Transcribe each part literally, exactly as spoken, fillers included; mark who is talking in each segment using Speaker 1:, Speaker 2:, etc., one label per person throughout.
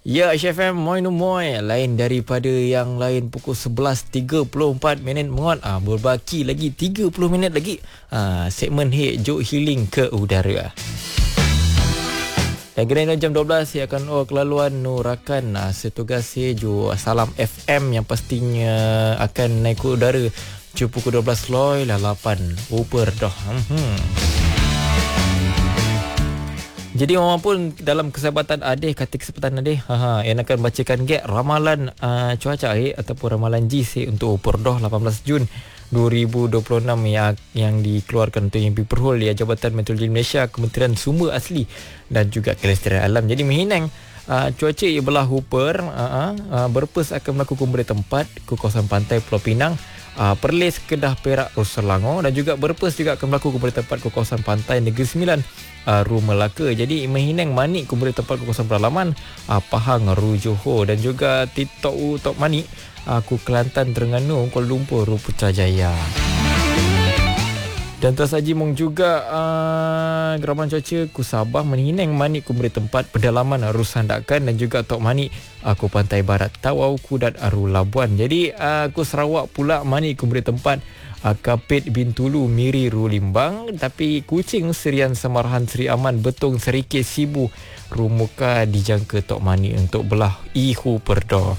Speaker 1: Ya, Aisyah F M, moi no moi. Lain daripada yang lain pukul sebelas tiga puluh empat minit menguat. Ah, berbaki lagi tiga puluh minit lagi. Ah, segmen Hit Jok Healing ke udara. Dan kena jam dua belas ia akan oh, kelaluan nurakan ah, setugas Hejo Salam F M yang pastinya akan naik ke udara. Cuba pukul dua belas loy lah lapan. Uber dah. Hmm. Jadi orang pun dalam kesempatan Adeh, kata kesempatan Adeh, ha, ha, yang akan bacakan gek ramalan uh, cuaca eh, ataupun ramalan G C untuk Perdoh lapan belas Jun dua ribu dua puluh enam yang, yang dikeluarkan untuk Mimpi Perhol ya Jabatan Meteorologi Malaysia, Kementerian Sumber Asli dan juga Kelestarian Alam. Jadi Mehinang uh, cuaca ia belah Hooper uh, uh, berpes akan berlaku kumberi tempat ke kawasan pantai Pulau Pinang, Uh, Perlis, Kedah, Perak, Ru Selangor dan juga berpes juga akan berlaku kumberi tempat ke kawasan pantai Negeri Sembilan, uh, Ru Melaka. Jadi Mehinang Manik kumberi tempat ke kawasan Pedalaman, uh, Pahang, Ru Johor dan juga Titok U Tok Manik, uh, Ku Kelantan, Terengganu, Kuala Lumpur, Ru Putrajaya. Dan terus Haji Mong juga uh, geraman cuaca ku Sabah Mehinang Manik kumberi tempat Pedalaman, Ru Sandakan dan juga Tok Manik, aku Pantai Barat Tawau, Kudat, Aru Labuan. Jadi aku Sarawak pula Manik kumberi tempat uh, Kapit, Bintulu, Miri, Ru Limbang. Tapi Kuching, Serian, Samarahan, Seri Aman, Betong, Serikit, Sibu, Ru Muka dijangka Tok Manik untuk belah Ihu Perdoh.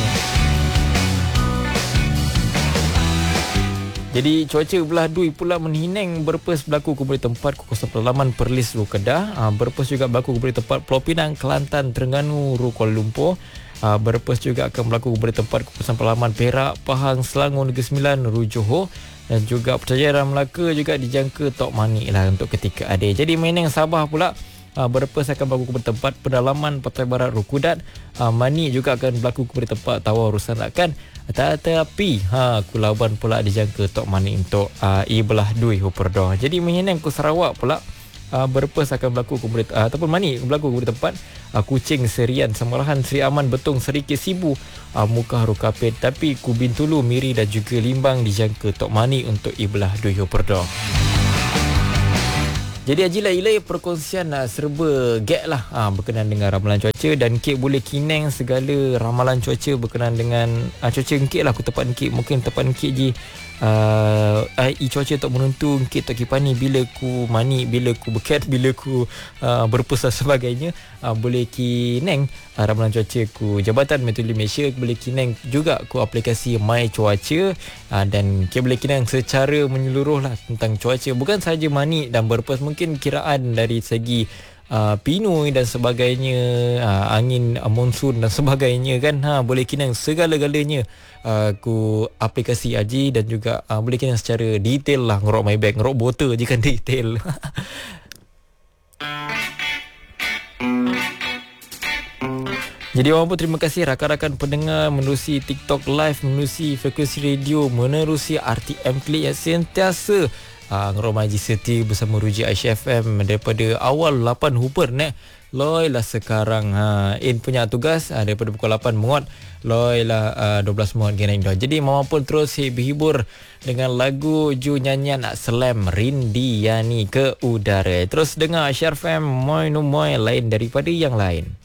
Speaker 1: Jadi cuaca belah Dui pula Mehinang berpes berlaku kumberi tempat ke kawasan Pedalaman, Perlis, Ru Kedah. Ha, berpes juga berlaku kumberi tempat Pulau Pinang, Kelantan, Terengganu, Ru Kuala Lumpur. Ha, berpes juga akan berlaku kumberi tempat ke kawasan Pedalaman, Perak, Pahang, Selangor, Negeri Sembilan, Ru Johor dan juga Putrajaya dan Melaka juga dijangka Tok Manik lah untuk ketika ada. Jadi Mehinang Sabah pula Uh, berpes akan berlaku kumberi tempat Pedalaman, Pantai Barat, Ru Kudat. uh, Manik juga akan berlaku kumberi tempat Tawau, Ru Sandakan. Tetapi ha, Ku Labuan pula dijangka Tok Manik untuk uh, Ibelah Dui Huperdoh. Jadi Mehinang Ku Sarawak pula uh, berpes akan berlaku kumberi uh, ataupun Manik berlaku kumberi tempat uh, Kuching, Serian, Samarahan, Seri Aman, Betong, Serikit, Sibu, uh, Muka, Ru Kapit. Tapi Ku Bintulu, Miri dan juga Limbang dijangka Tok Manik untuk Ibelah Dui Huperdoh. Jadi Haji Lai perkongsian uh, serba gek lah uh, berkenaan dengan ramalan cuaca dan Kek boleh kineng segala ramalan cuaca berkenaan dengan uh, cuaca Kek lah. Aku tepat Kek, mungkin tepat Kek je uh, I cuaca tak menentu Kek tak kipani bila ku Manik, bila ku beket, bila ku uh, berpes dan sebagainya. uh, Boleh kineng uh, ramalan cuaca ku Jabatan Meteorologi Malaysia, boleh kineng juga ku aplikasi My Cuaca uh, dan Kek boleh kineng secara menyeluruh lah tentang cuaca, bukan sahaja Manik dan berpes, mungkin kiraan dari segi uh, pinoi dan sebagainya, uh, angin uh, monsun dan sebagainya kan. Ha, boleh kinang segala-galanya uh, ku aplikasi Haji dan juga uh, boleh kinang secara detail lah. Ngerok my bag, ngerok botol je kan detail. Jadi orang pun terima kasih rakan-rakan pendengar menerusi TikTok Live, menerusi frekuensi radio, menerusi R T M Klik yang sentiasa Uh, Ngeroma Haji Seti bersama Ruji Aisyah F M daripada awal lapan Hooper nek. Loi lah sekarang ha, In punya tugas uh, daripada pukul lapan menguat. Loi lah uh, dua belas menguat geneng dah. Jadi mama pun terus hey, berhibur dengan lagu Ju nyanyian Slam Rindiani ke udara. Terus dengar Aisyah F M, moi no moi lain daripada yang lain.